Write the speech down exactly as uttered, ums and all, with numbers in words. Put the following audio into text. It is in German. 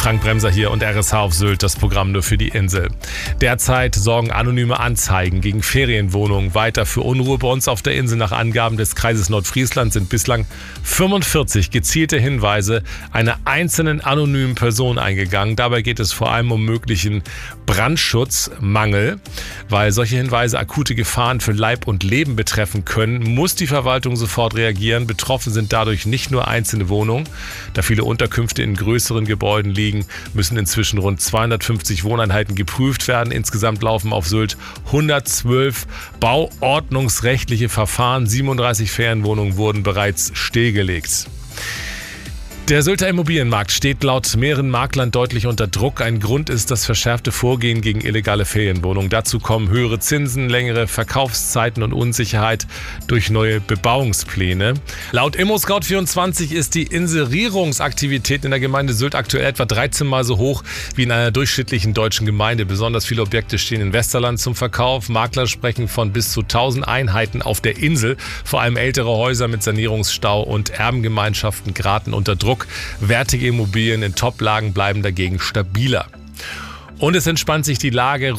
Frank Bremser hier und R S H auf Sylt, das Programm nur für die Insel. Derzeit sorgen anonyme Anzeigen gegen Ferienwohnungen weiter für Unruhe bei uns auf der Insel. Nach Angaben des Kreises Nordfriesland sind bislang fünfundvierzig gezielte Hinweise einer einzelnen anonymen Person eingegangen. Dabei geht es vor allem um möglichen Brandschutzmangel. Weil solche Hinweise akute Gefahren für Leib und Leben betreffen können, muss die Verwaltung sofort reagieren. Betroffen sind dadurch nicht nur einzelne Wohnungen. Da viele Unterkünfte in größeren Gebäuden liegen, müssen inzwischen rund zweihundertfünfzig Wohneinheiten geprüft werden. Insgesamt laufen auf Sylt hundertzwölf bauordnungsrechtliche Verfahren. siebenunddreißig Ferienwohnungen wurden bereits stillgelegt. Der Sylter Immobilienmarkt steht laut mehreren Maklern deutlich unter Druck. Ein Grund ist das verschärfte Vorgehen gegen illegale Ferienwohnungen. Dazu kommen höhere Zinsen, längere Verkaufszeiten und Unsicherheit durch neue Bebauungspläne. Laut ImmoScout vierundzwanzig ist die Inserierungsaktivität in der Gemeinde Sylt aktuell etwa dreizehn Mal so hoch wie in einer durchschnittlichen deutschen Gemeinde. Besonders viele Objekte stehen in Westerland zum Verkauf. Makler sprechen von bis zu tausend Einheiten auf der Insel. Vor allem ältere Häuser mit Sanierungsstau und Erbengemeinschaften geraten unter Druck. Wertige Immobilien in Toplagen bleiben dagegen stabiler. Und es entspannt sich die Lage